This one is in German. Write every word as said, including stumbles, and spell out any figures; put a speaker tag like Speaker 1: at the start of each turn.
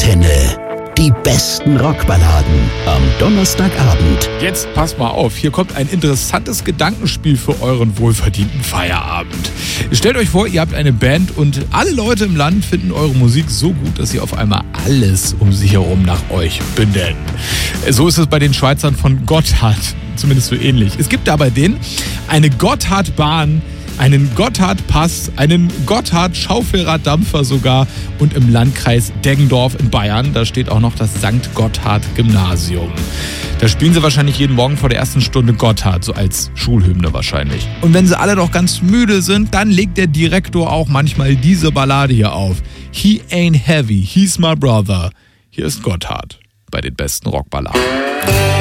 Speaker 1: Antenne. Die besten Rockballaden am Donnerstagabend.
Speaker 2: Jetzt passt mal auf, hier kommt ein interessantes Gedankenspiel für euren wohlverdienten Feierabend. Stellt euch vor, ihr habt eine Band und alle Leute im Land finden eure Musik so gut, dass sie auf einmal alles um sich herum nach euch benennen. So ist es bei den Schweizern von Gotthard, zumindest so ähnlich. Es gibt da bei denen eine Gotthardbahn, einen Gotthardpass, einen Gotthard-Schaufelraddampfer sogar und im Landkreis Deggendorf in Bayern, da steht auch noch das Sankt Gotthard-Gymnasium. Da spielen sie wahrscheinlich jeden Morgen vor der ersten Stunde Gotthard, so als Schulhymne wahrscheinlich. Und wenn sie alle doch ganz müde sind, dann legt der Direktor auch manchmal diese Ballade hier auf. He ain't heavy, he's my brother. Hier ist Gotthard bei den besten Rockballaden.